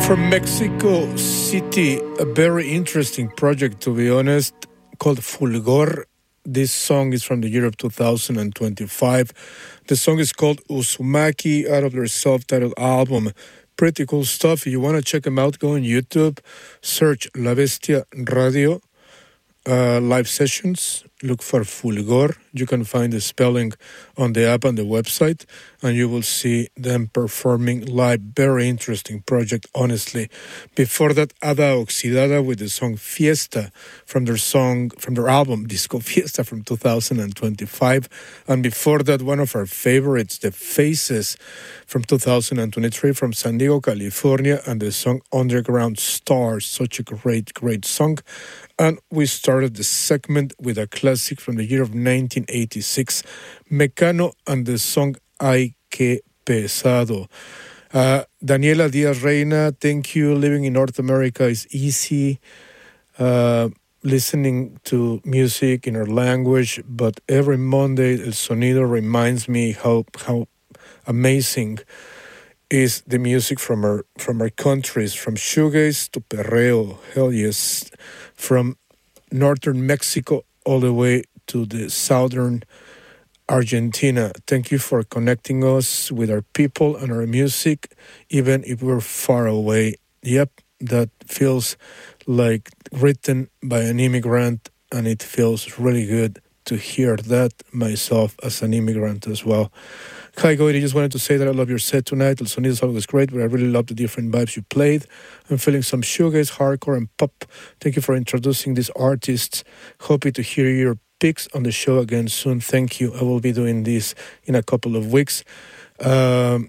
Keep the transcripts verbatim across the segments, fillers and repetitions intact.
From Mexico City, a very interesting project, to be honest, called Fulgor. This song is from the year of two thousand twenty-five. The song is called Uzumaki, out of their self-titled album. Pretty cool stuff. If you want to check them out, go on YouTube, search La Bestia Radio, uh, live sessions, look for Fulgor. You can find the spelling on the app and the website, and you will see them performing live. Very interesting project, honestly. Before that, Ada Oxidada with the song Fiesta from their song, from their album Disco Fiesta from two thousand twenty-five. And before that, one of our favorites, The Faces from two thousand twenty-three from San Diego, California, and the song Underground Stars. Such a great, great song. And we started the segment with a classic from the year of nineteen eighty-six, Mecano and the song Ay Que Pesado. Uh, Daniela Diaz Reina, thank you. Living in North America is easy. Uh, listening to music in our language, but every Monday El Sonido reminds me how how amazing is the music from our from our countries, from shoegaze to perreo. Hell yes, from northern Mexico all the way to the southern Argentina. Thank you for connecting us with our people and our music, even if we're far away. Yep, that feels like written by an immigrant, and it feels really good to hear that myself as an immigrant as well. Hi, Goity. Just wanted to say that I love your set tonight. El Sonido is always great, but I really love the different vibes you played. I'm feeling some shoegaze, hardcore, and pop. Thank you for introducing these artists. Hoping to hear your picks on the show again soon. Thank you. I will be doing this in a couple of weeks. Um,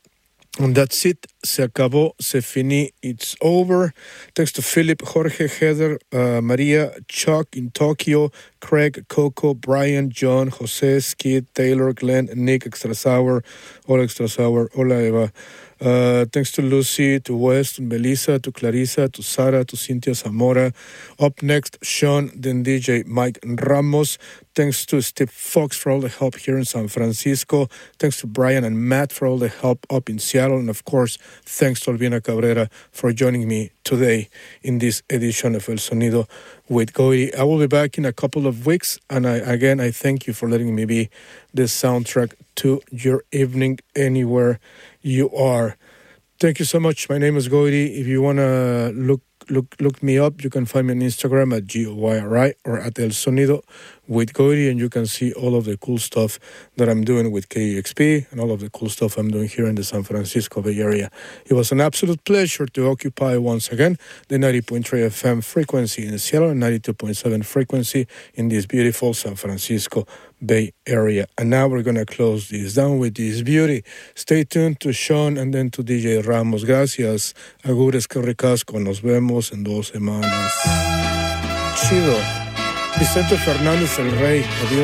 and that's it. Se acabó, se fini, it's over. Thanks to Philip, Jorge, Heather, uh, Maria, Chuck in Tokyo, Craig, Coco, Brian, John, Jose, Skid, Taylor, Glenn, Nick, Extra Sour, Hola Extra Sour, Hola Eva. Uh, thanks to Lucy, to West, to Melissa, to Clarissa, to Sara, to Cynthia Zamora. Up next, Sean, then D J Mike Ramos. Thanks to Steve Fox for all the help here in San Francisco. Thanks to Brian and Matt for all the help up in Seattle. And of course, thanks to Albina Cabrera for joining me today in this edition of El Sonido with Goity. I will be back in a couple of weeks. And I, again, I thank you for letting me be the soundtrack to your evening anywhere you are. Thank you so much. My name is Goity. If you want to look look look me up, you can find me on Instagram at G O Y R I or at El Sonido with Goity, and you can see all of the cool stuff that I'm doing with K E X P and all of the cool stuff I'm doing here in the San Francisco Bay Area. It was an absolute pleasure to occupy once again the ninety point three F M frequency in Seattle and ninety-two point seven frequency in this beautiful San Francisco Bay Area. And now we're going to close this down with this beauty. Stay tuned to Sean and then to D J Ramos. Gracias. Agures que ricasco. Nos vemos en dos semanas. Chido. Vicente Fernández el Rey. Adiós.